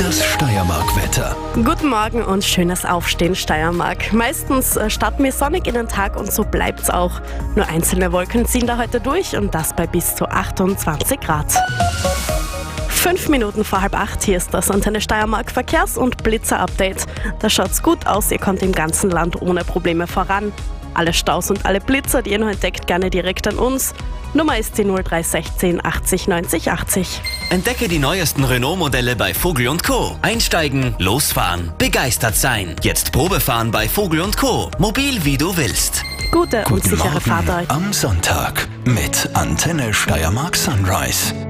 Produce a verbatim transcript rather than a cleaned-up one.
Das Steiermark-Wetter. Guten Morgen und schönes Aufstehen, Steiermark. Meistens äh, starten wir sonnig in den Tag und so bleibt's auch. Nur einzelne Wolken ziehen da heute durch und das bei bis zu achtundzwanzig Grad. Fünf Minuten vor halb acht, hier ist das Antenne Steiermark Verkehrs- und Blitzer-Update. Da schaut's gut aus, ihr kommt im ganzen Land ohne Probleme voran. Alle Staus und alle Blitzer, die ihr noch entdeckt, gerne direkt an uns. Nummer ist die null drei eins sechs achtzig neunzig achtzig. Entdecke die neuesten Renault-Modelle bei Vogel und Co. Einsteigen, losfahren, begeistert sein. Jetzt Probefahren bei Vogel und Co. Mobil wie du willst. Gute und Guten sichere Morgen Fahrt euch. am Sonntag mit Antenne Steiermark Sunrise.